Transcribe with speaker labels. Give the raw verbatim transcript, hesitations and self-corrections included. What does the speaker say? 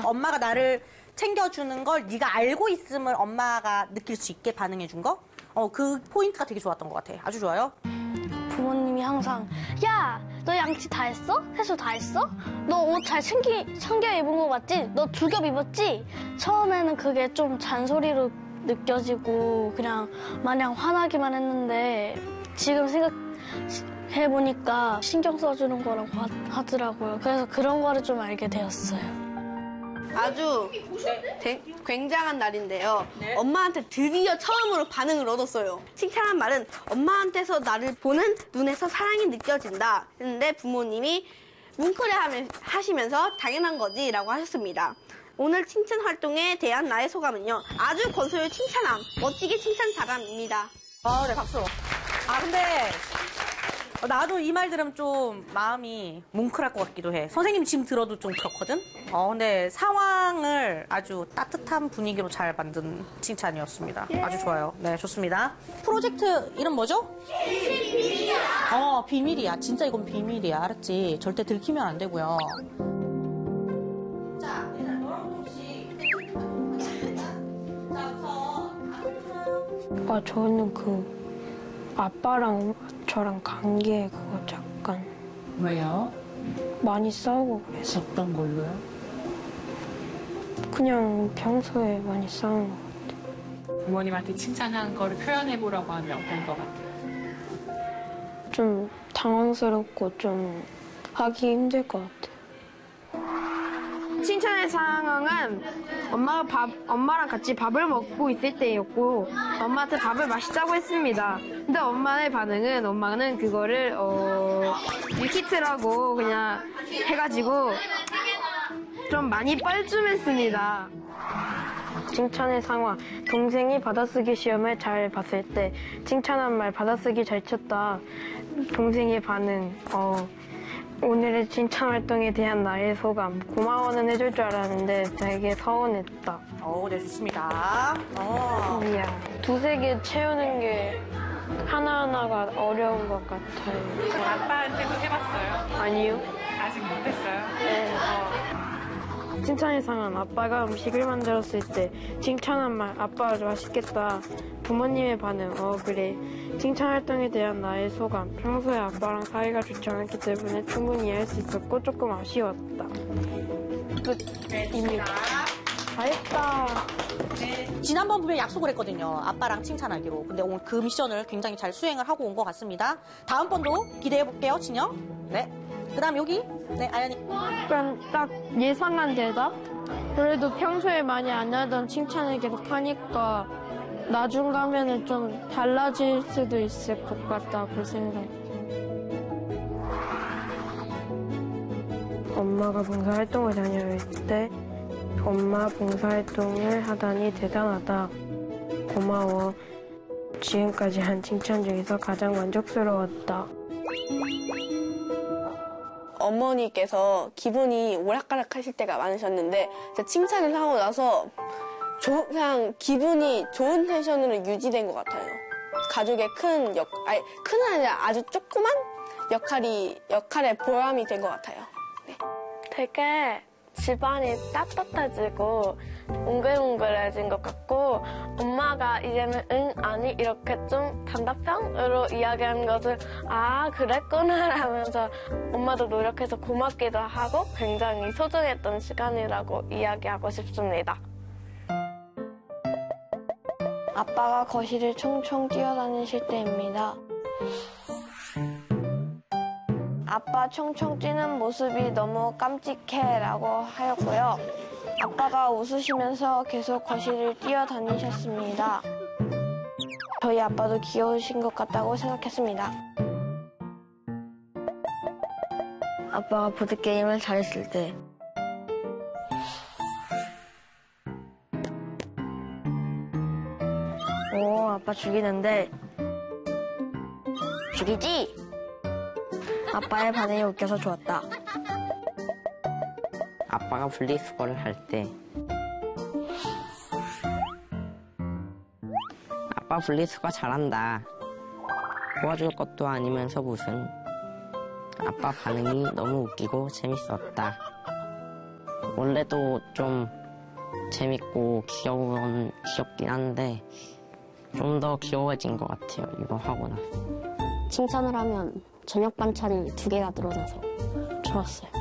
Speaker 1: 엄마가 나를 챙겨주는 걸 네가 알고 있음을 엄마가 느낄 수 있게 반응해준 거? 어, 그 포인트가 되게 좋았던 것 같아. 아주 좋아요.
Speaker 2: 부모님이 항상 야, 너 양치 다 했어? 세수 다 했어? 너 옷 잘 챙기, 챙겨 입은 거 맞지? 너 두 겹 입었지? 처음에는 그게 좀 잔소리로 느껴지고 그냥 마냥 화나기만 했는데 지금 생각해보니까 신경 써주는 거라고 하, 하더라고요. 그래서 그런 거를 좀 알게 되었어요.
Speaker 3: 아주 대, 굉장한 날인데요. 네. 엄마한테 드디어 처음으로 반응을 얻었어요. 칭찬한 말은 엄마한테서 나를 보는 눈에서 사랑이 느껴진다 했는데 부모님이 뭉클해 하시면서 당연한 거지 라고 하셨습니다. 오늘 칭찬 활동에 대한 나의 소감은요. 아주 건소의 칭찬함, 멋지게 칭찬 잘함입니다.
Speaker 1: 아, 네, 박수. 아, 근데 나도 이 말 들으면 좀 마음이 뭉클할 것 같기도 해. 선생님 지금 들어도 좀 그렇거든? 어, 근데 상황을 아주 따뜻한 분위기로 잘 만든 칭찬이었습니다. 아주 좋아요. 네, 좋습니다. 프로젝트 이름 뭐죠? 비밀이야. 어, 비밀이야. 진짜 이건 비밀이야. 알았지? 절대 들키면 안 되고요. 자, 얘들아, 너랑 혹시 자, 우선
Speaker 2: 아, 저는 그 아빠랑 저랑 관계 그거 잠깐
Speaker 4: 왜요?
Speaker 2: 많이 싸우고 그래서.
Speaker 4: 어떤 걸로요?
Speaker 2: 그냥 평소에 많이 싸우는 것 같아요.
Speaker 4: 부모님한테 칭찬한 거를 표현해보라고 하면 어떤 것 같아요?
Speaker 2: 좀 당황스럽고 좀 하기 힘들 것 같아요.
Speaker 5: 칭찬의 상황은 엄마가 밥, 엄마랑 같이 밥을 먹고 있을 때였고 엄마한테 밥을 맛있다고 했습니다. 근데 엄마의 반응은 엄마는 그거를 어, 밀키트라고 그냥 해가지고 좀 많이 뻘쭘했습니다.
Speaker 2: 칭찬의 상황, 동생이 받아쓰기 시험을 잘 봤을 때 칭찬한 말 받아쓰기 잘 쳤다. 동생의 반응, 어, 오늘의 칭찬 활동에 대한 나의 소감. 고마워는 해줄 줄 알았는데 되게 서운했다.
Speaker 1: 오, 네, 좋습니다. 어.
Speaker 2: 미안. 두세 개 채우는 게 하나하나가 어려운 것 같아요.
Speaker 4: 아빠한테도 해봤어요?
Speaker 2: 아니요.
Speaker 4: 아직 못했어요?
Speaker 2: 네. 어. 칭찬의 상황. 아빠가 음식을 만들었을 때 칭찬한 말. 아빠 맛있겠다. 부모님의 반응. 어, 그래. 칭찬 활동에 대한 나의 소감. 평소에 아빠랑 사이가 좋지 않았기 때문에 충분히 이해할 수 있었고 조금 아쉬웠다. 끝입니다. 잘했다.
Speaker 1: 네. 지난번 분명 약속을 했거든요. 아빠랑 칭찬하기로. 근데 오늘 그 미션을 굉장히 잘 수행을 하고 온 것 같습니다. 다음번도 기대해볼게요, 진영. 네. 그 다음 여기. 네, 아연이.
Speaker 2: 약간 딱 예상한 대답? 그래도 평소에 많이 안 하던 칭찬을 계속 하니까 나중 가면은 좀 달라질 수도 있을 것 같다고 생각. 엄마가 봉사활동을 다녀올 때 엄마 봉사활동을 하다니 대단하다. 고마워. 지금까지 한 칭찬 중에서 가장 만족스러웠다.
Speaker 3: 어머니께서 기분이 오락가락 하실 때가 많으셨는데 제가 칭찬을 하고 나서 조, 그냥 기분이 좋은 텐션으로 유지된 것 같아요. 가족의 큰 역, 아니, 큰은 아니라 아주 조그만 역할이, 역할의 보람이 된 것 같아요. 네.
Speaker 2: 되게 집안이 따뜻해지고 웅글웅글해진 것 같고 엄마가 이제는 응, 아니 이렇게 좀 단답형으로 이야기하는 것을 아 그랬구나 라면서 엄마도 노력해서 고맙기도 하고 굉장히 소중했던 시간이라고 이야기하고 싶습니다. 아빠가 거실을 총총 뛰어다니실 때입니다. 아빠 총총 뛰는 모습이 너무 깜찍해 라고 하였고요. 아빠가 웃으시면서 계속 거실을 뛰어다니셨습니다. 저희 아빠도 귀여우신 것 같다고 생각했습니다. 아빠가 보드게임을 잘했을 때 오, 아빠 죽이는데 죽이지? 아빠의 반응이 웃겨서 좋았다.
Speaker 6: 아빠가 분리수거를 할 때 아빠 분리수거 잘한다. 도와줄 것도 아니면서 무슨. 아빠 반응이 너무 웃기고 재밌었다. 원래도 좀 재밌고 귀여운, 귀엽긴 한데 좀 더 귀여워진 것 같아요, 이거 하고 나서.
Speaker 7: 칭찬을 하면 저녁 반찬이 두 개가 늘어나서 좋았어요.